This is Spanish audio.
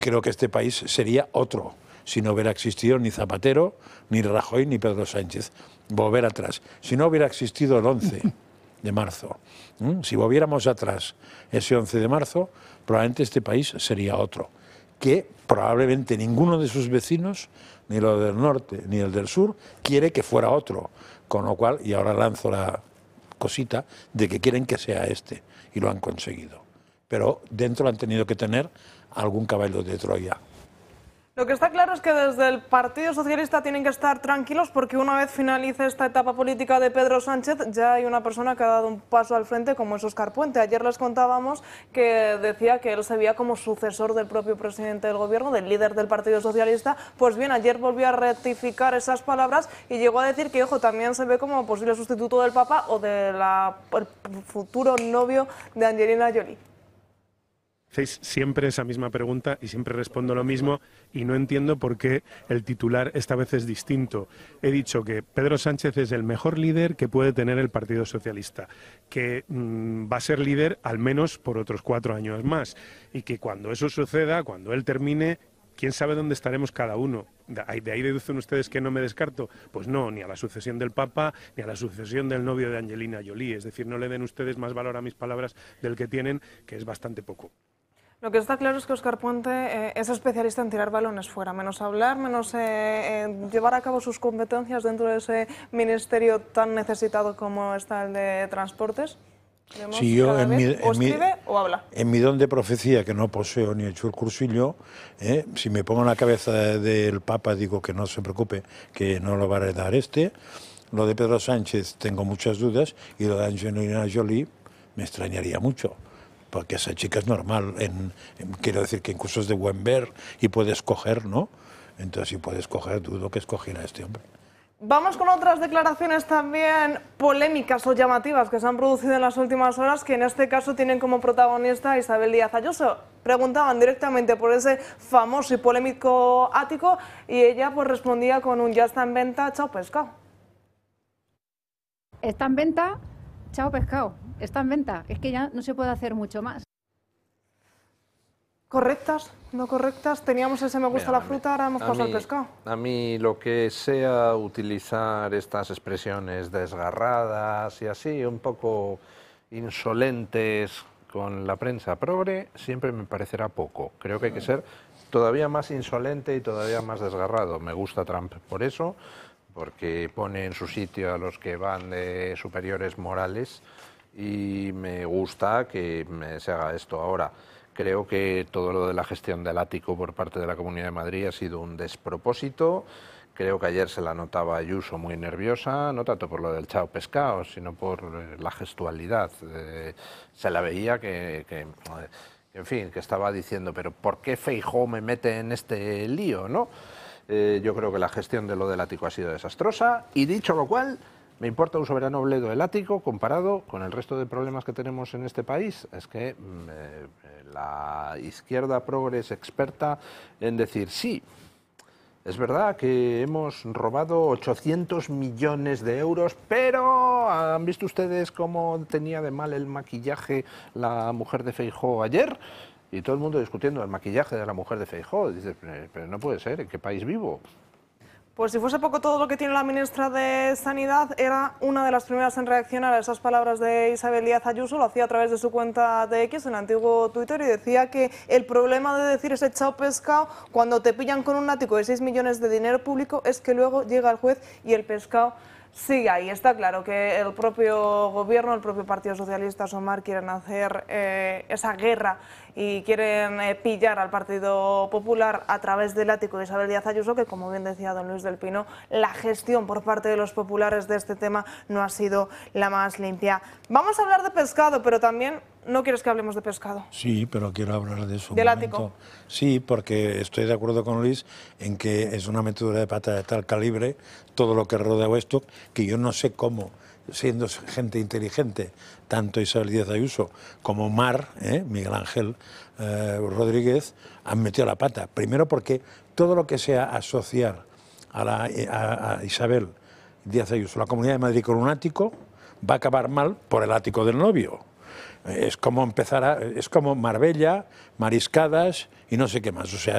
creo que este país sería otro si no hubiera existido ni Zapatero, ni Rajoy, ni Pedro Sánchez. Volver atrás. Si no hubiera existido el 11 de marzo, si volviéramos atrás ese 11 de marzo, probablemente este país sería otro, que probablemente ninguno de sus vecinos, ni el del norte ni el del sur, quiere que fuera otro. Con lo cual, y ahora lanzo la cosita de que quieren que sea este, y lo han conseguido. Pero dentro han tenido que tener algún caballo de Troya. Lo que está claro es que desde el Partido Socialista tienen que estar tranquilos porque una vez finalice esta etapa política de Pedro Sánchez ya hay una persona que ha dado un paso al frente como es Óscar Puente. Ayer les contábamos que decía que él se veía como sucesor del propio presidente del gobierno, del líder del Partido Socialista. Pues bien, ayer volvió a rectificar esas palabras y llegó a decir que, ojo, también se ve como posible sustituto del Papa o del futuro novio de Angelina Jolie. Hacéis siempre esa misma pregunta y siempre respondo lo mismo y no entiendo por qué el titular esta vez es distinto. He dicho que Pedro Sánchez es el mejor líder que puede tener el Partido Socialista, que va a ser líder al menos por otros 4 años más y que cuando eso suceda, cuando él termine, ¿quién sabe dónde estaremos cada uno? ¿De ahí deducen ustedes que no me descarto? Pues no, ni a la sucesión del Papa, ni a la sucesión del novio de Angelina Jolie. Es decir, no le den ustedes más valor a mis palabras del que tienen, que es bastante poco. Lo que está claro es que Óscar Puente es especialista en tirar balones fuera, menos hablar, menos llevar a cabo sus competencias dentro de ese ministerio tan necesitado como está el de Transportes. Si yo escribe o habla. En mi don de profecía, que no poseo ni he hecho el cursillo, si me pongo en la cabeza del Papa digo que no se preocupe, que no lo va a heredar este. Lo de Pedro Sánchez tengo muchas dudas y lo de Angelina Jolie me extrañaría mucho. Porque esa chica es normal, quiero decir que incluso es de buen ver y puede escoger, ¿no? Entonces, si puede escoger, dudo que escogiera a este hombre. Vamos con otras declaraciones también polémicas o llamativas que se han producido en las últimas horas, que en este caso tienen como protagonista a Isabel Díaz Ayuso. Preguntaban directamente por ese famoso y polémico ático y ella pues respondía con un ya está en venta, chao pescado. Está en venta, chao pescado. Está en venta, es que ya no se puede hacer mucho más. ¿Correctas? ¿No correctas? Teníamos ese me gusta la fruta, ahora hemos pasado al pescado. A mí lo que sea utilizar estas expresiones desgarradas y así, un poco insolentes con la prensa progre, siempre me parecerá poco. Creo que hay que ser todavía más insolente y todavía más desgarrado. Me gusta Trump por eso, porque pone en su sitio a los que van de superiores morales, y me gusta que se haga esto. Ahora, creo que todo lo de la gestión del ático por parte de la Comunidad de Madrid ha sido un despropósito. Creo que ayer se la notaba Ayuso muy nerviosa, no tanto por lo del chao pescado, sino por la gestualidad. Se la veía en fin, que estaba diciendo, pero ¿por qué Feijóo me mete en este lío, no? Yo creo que la gestión de lo del ático ha sido desastrosa y, dicho lo cual, me importa un soberano bledo el ático comparado con el resto de problemas que tenemos en este país. Es que la izquierda progre es experta en decir sí. Es verdad que hemos robado 800 millones de euros, pero ¿han visto ustedes cómo tenía de mal el maquillaje la mujer de Feijóo ayer? Y todo el mundo discutiendo el maquillaje de la mujer de Feijóo. Dice, pero no puede ser, ¿en qué país vivo? Pues si fuese poco todo lo que tiene la ministra de Sanidad, era una de las primeras en reaccionar a esas palabras de Isabel Díaz Ayuso, lo hacía a través de su cuenta de X, en el antiguo Twitter, y decía que el problema de decir ese chao pescado cuando te pillan con un ático de 6 millones de dinero público es que luego llega el juez y el pescado sigue ahí. Está claro que el propio gobierno, el propio Partido Socialista, Sumar, quieren hacer esa guerra y quieren pillar al Partido Popular a través del ático de Isabel Díaz Ayuso, que, como bien decía don Luis del Pino, la gestión por parte de los populares de este tema no ha sido la más limpia. Vamos a hablar de pescado, pero también no quieres que hablemos de pescado. Sí, pero quiero hablar de eso. ¿Del ático? Sí, porque estoy de acuerdo con Luis en que es una metedura de pata de tal calibre, todo lo que rodea esto, que yo no sé cómo, siendo gente inteligente, tanto Isabel Díaz Ayuso como Miguel Ángel Rodríguez, han metido la pata. Primero porque todo lo que sea asociar a Isabel Díaz Ayuso, la Comunidad de Madrid, con un ático, va a acabar mal por el ático del novio. Es como es como Marbella, mariscadas y no sé qué más. O sea,